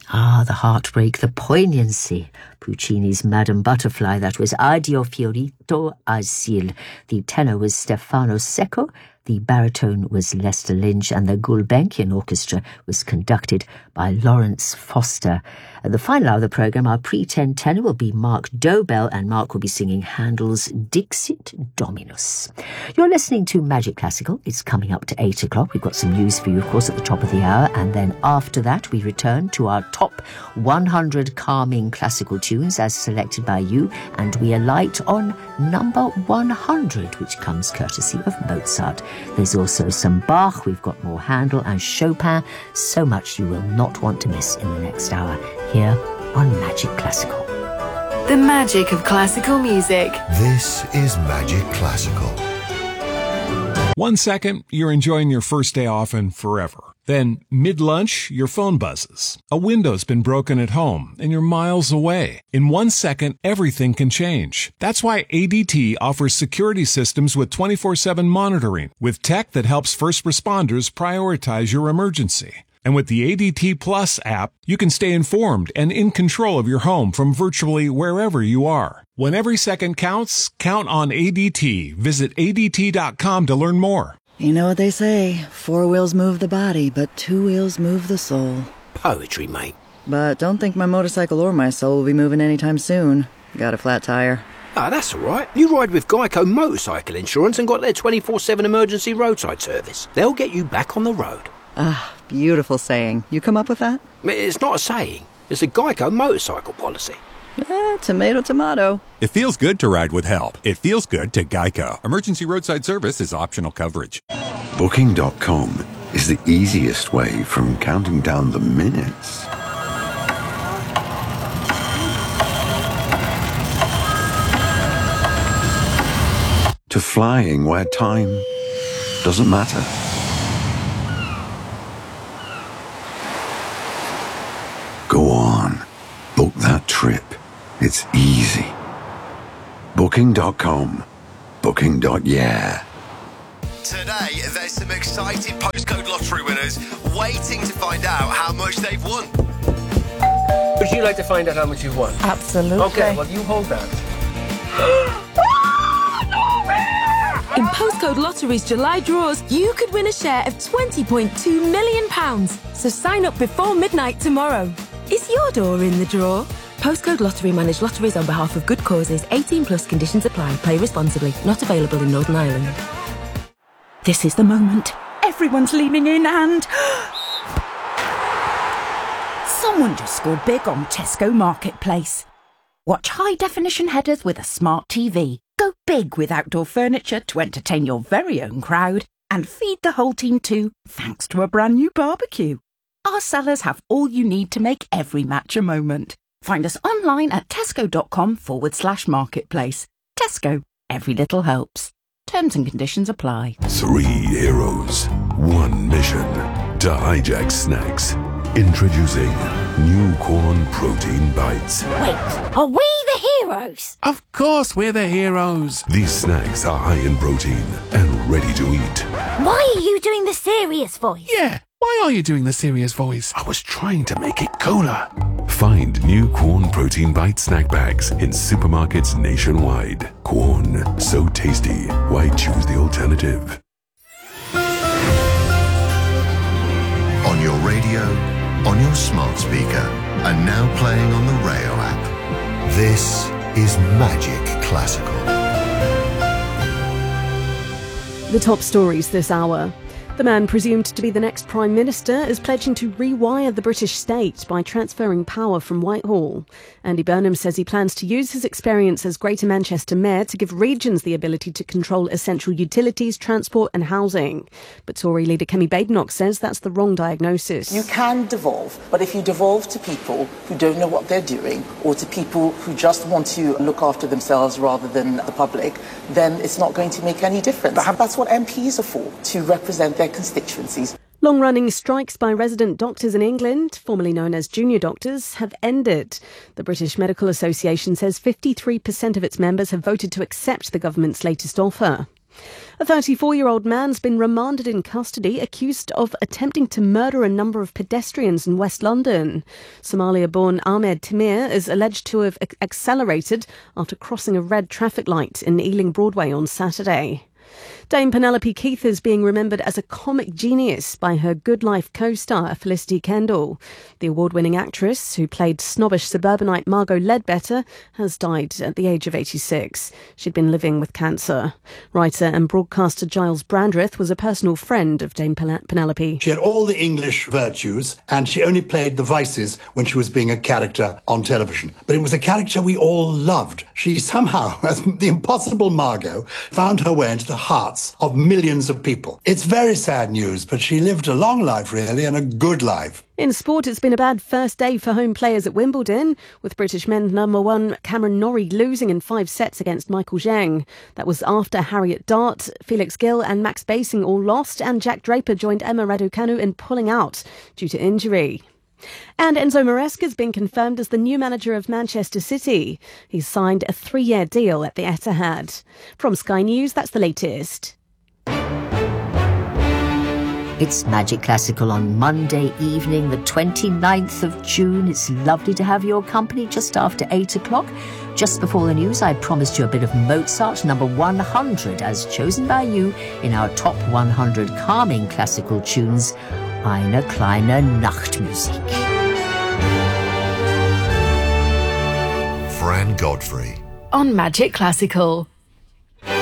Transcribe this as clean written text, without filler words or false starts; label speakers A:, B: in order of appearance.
A: Ah, the heartbreak, the poignancy. Puccini's Madame Butterfly, that was Addio Fiorito Asil. The tenor was Stefano Secco, the baritone was Lester Lynch, and the Gulbenkian Orchestra was conducted by Lawrence Foster. At the final hour of the programme, our pre-10 tenor will be Mark Dobell, and Mark will be singing Handel's Dixit Dominus. You're listening to Magic Classical. It's coming up to 8 o'clock. We've got some news for you, of course, at the top of the hour, and then after that we return to our top 100 calming classical tunes as selected by you, and we alight on number 100, which comes courtesy of Mozart. There's also some Bach, we've got more Handel and Chopin, so much you will not want to miss in the next hour here on Magic Classical.
B: The magic of classical music.
C: This is Magic Classical.
D: 1 second, you're enjoying your first day off and forever. Then, mid-lunch, your phone buzzes. A window's been broken at home, and you're miles away. In 1 second, everything can change. That's why ADT offers security systems with 24/7 monitoring, with tech that helps first responders prioritize your emergency. And with the ADT Plus app, you can stay informed and in control of your home from virtually wherever you are. When every second counts, count on ADT. Visit ADT.com to learn more.
E: You know what they say, 4 wheels move the body, but 2 wheels move the soul.
F: Poetry, mate.
E: But don't think my motorcycle or my soul will be moving anytime soon. Got a flat tire.
F: Ah, that's all right. You ride with Geico Motorcycle Insurance and got their 24/7 emergency roadside service. They'll get you back on the road.
E: Ah, beautiful saying. You come up with that?
F: It's not a saying. It's a Geico motorcycle policy.
E: Tomato, tomato.
G: It feels good to ride with help. It feels good to Geico. Emergency roadside service is optional coverage.
C: Booking.com is the easiest way from counting down the minutes to flying where time doesn't matter. Go on, book that trip. It's easy. Booking.com. Booking.yeah.
H: Today, there's some exciting postcode lottery winners waiting to find out how much they've won.
F: Would you like to find out how much you've won?
E: Absolutely.
F: Okay, well, you hold that.
B: In Postcode Lottery's July draws, you could win a share of £20.2 million. So sign up before midnight tomorrow. Is your door in the draw? Postcode Lottery manage lotteries on behalf of good causes. 18 plus conditions apply. Play responsibly. Not available in Northern Ireland.
I: This is the moment. Everyone's leaning in and... someone just scored big on Tesco Marketplace. Watch high-definition headers with a smart TV. Go big with outdoor furniture to entertain your very own crowd. And feed the whole team too, thanks to a brand new barbecue. Our sellers have all you need to make every match a moment. Find us online at tesco.com/marketplace. Tesco, every little helps. Terms and conditions apply.
J: 3 heroes, 1 mission to hijack snacks. Introducing new corn protein bites.
K: Wait, are we the heroes?
J: Of course we're the heroes. These snacks are high in protein and ready to eat.
K: Why are you doing the serious voice?
J: Yeah, why are you doing the serious voice? I was trying to make it cooler. Find new Corn Protein Bite snack bags in supermarkets nationwide. Corn, so tasty. Why choose the alternative?
C: On your radio, on your smart speaker, and now playing on the Rayo app. This is Magic Classical.
L: The top stories this hour. The man presumed to be the next Prime Minister is pledging to rewire the British state by transferring power from Whitehall. Andy Burnham says he plans to use his experience as Greater Manchester Mayor to give regions the ability to control essential utilities, transport and housing. But Tory leader Kemi Badenoch says that's the wrong diagnosis.
M: You can devolve, but if you devolve to people who don't know what they're doing or to people who just want to look after themselves rather than the public, then it's not going to make any difference. That's what MPs are for, to represent their constituencies.
L: Long-running strikes by resident doctors in England, formerly known as junior doctors, have ended. The British Medical Association says 53% of its members have voted to accept the government's latest offer. A 34-year-old man's been remanded in custody accused of attempting to murder a number of pedestrians in West London. Somalia-born Ahmed Timir is alleged to have accelerated after crossing a red traffic light in Ealing Broadway on Saturday. Dame Penelope Keith is being remembered as a comic genius by her Good Life co-star Felicity Kendall. The award-winning actress, who played snobbish suburbanite Margot Ledbetter, has died at the age of 86. She'd been living with cancer. Writer and broadcaster Giles Brandreth was a personal friend of Dame Penelope.
N: She had all the English virtues, and she only played the vices when she was being a character on television. But it was a character we all loved. She somehow, as the impossible Margot, found her way into the hearts of millions of people. It's very sad news, but she lived a long life, really, and a good life.
L: In sport, it's been a bad first day for home players at Wimbledon, with British men's number one Cameron Norrie losing in 5 sets against Michael Zheng. That was after Harriet Dart, Felix Gill and Max Basing all lost, and Jack Draper joined Emma Raducanu in pulling out due to injury. And Enzo Maresca's been confirmed as the new manager of Manchester City. He's signed a 3-year deal at the Etihad. From Sky News, that's the latest.
A: It's Magic Classical on Monday evening, the 29th of June. It's lovely to have your company just after 8 o'clock. Just before the news, I promised you a bit of Mozart, number 100, as chosen by you in our top 100 calming classical tunes. Eine kleine Nachtmusik.
C: Fran Godfrey.
B: On Magic Classical.